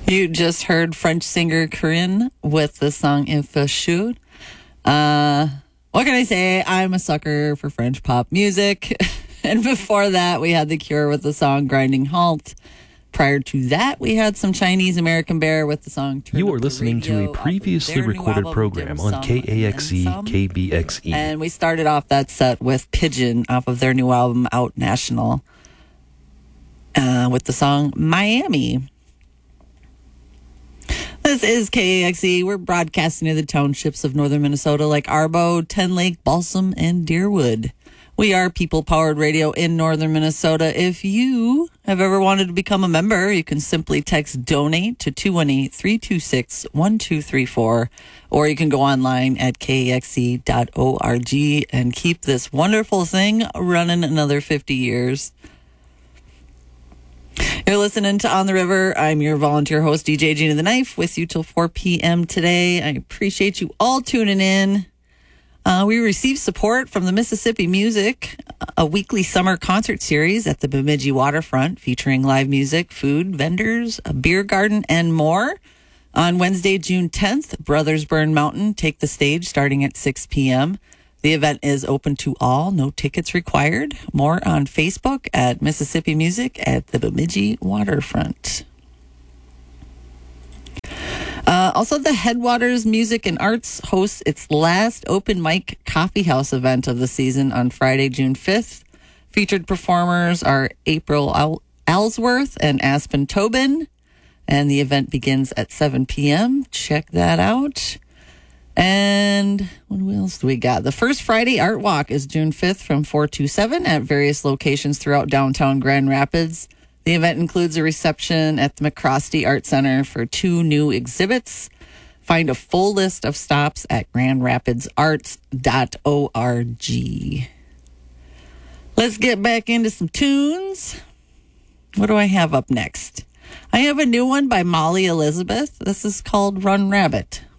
You just heard French singer Corinne with the song Il Fait Chaud. What can I say? I'm a sucker for French pop music. And before that, we had The Cure with the song Grinding Halt. Prior to that, we had some Chinese American Bear with the song Turn You Up are the listening to Radio a previously off of their new recorded album, program Dim on Sum KAXE, and Then Some. KBXE. And we started off that set with Pigeon off of their new album, Out National, with the song Miami. This is KAXE. We're broadcasting to the townships of northern Minnesota like Arbo, Ten Lake, Balsam, and Deerwood. We are people-powered radio in northern Minnesota. If you have ever wanted to become a member, you can simply text DONATE to 218-326-1234, or you can go online at kaxe.org and keep this wonderful thing running another 50 years. You're listening to On the River. I'm your volunteer host, DJ Gina the Knife, with you till 4 p.m. today. I appreciate you all tuning in. We received support from the Mississippi Music, a weekly summer concert series at the Bemidji Waterfront featuring live music, food, vendors, a beer garden, and more. On Wednesday, June 10th, Brothers Burn Mountain take the stage starting at 6 p.m. The event is open to all, no tickets required. More on Facebook at Mississippi Music at the Bemidji Waterfront. Also, the Headwaters Music and Arts hosts its last open mic coffee house event of the season on Friday, June 5th. Featured performers are April Ellsworth and Aspen Tobin, and the event begins at 7 p.m. Check that out. And what else do we got? The First Friday Art Walk is June 5th from 4 to 7 at various locations throughout downtown Grand Rapids. The event includes a reception at the McCrosty Art Center for 2 new exhibits. Find a full list of stops at grandrapidsarts.org. Let's get back into some tunes. What do I have up next? I have a new one by Molly Elizabeth. This is called Run Rabbit.